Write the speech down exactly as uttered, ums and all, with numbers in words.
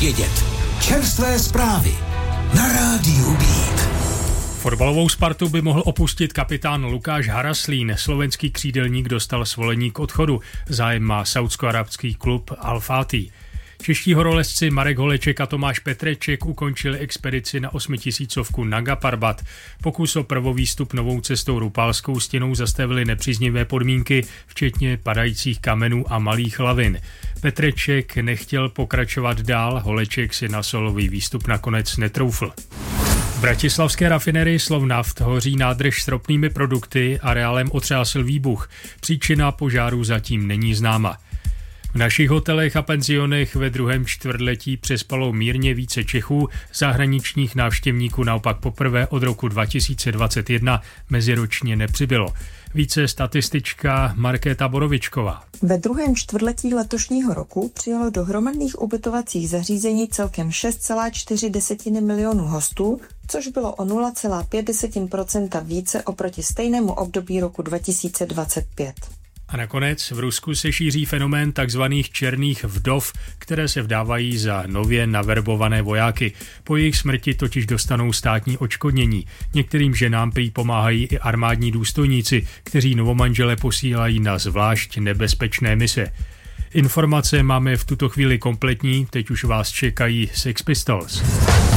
vědět. Čerstvé zprávy na rádiu Beat. Fotbalovou Spartu by mohl opustit kapitán Lukáš Haraslín. Slovenský křídelník dostal svolení k odchodu. Zájem má saúdsko-arabský klub Al Fatih. Čeští horolezci Marek Holeček a Tomáš Petreček ukončili expedici na osmitisícovku Nanga Parbat. Pokus o prvovýstup novou cestou Rupálskou stěnou zastavili nepříznivé podmínky, včetně padajících kamenů a malých lavin. Petreček nechtěl pokračovat dál, Holeček si na solový výstup nakonec netroufl. V bratislavské rafinerii Slovnaft hoří nádrž s ropnými produkty, areálem otřásil výbuch. Příčina požáru zatím není známa. V našich hotelech a penzionech ve druhém čtvrtletí přespalo mírně více Čechů, zahraničních návštěvníků naopak poprvé od roku dva tisíce dvacet jedna meziročně nepřibylo. Více statistička Markéta Borovičková. Ve druhém čtvrtletí letošního roku přijelo do hromadných ubytovacích zařízení celkem šest celá čtyři milionu hostů, což bylo o nula celá pět procenta více oproti stejnému období roku dva tisíce dvacet pět. A nakonec v Rusku se šíří fenomén takzvaných černých vdov, které se vdávají za nově naverbované vojáky. Po jejich smrti totiž dostanou státní odškodnění. Některým ženám prý pomáhají i armádní důstojníci, kteří novomanžele posílají na zvlášť nebezpečné mise. Informace máme v tuto chvíli kompletní, teď už vás čekají Sex Pistols.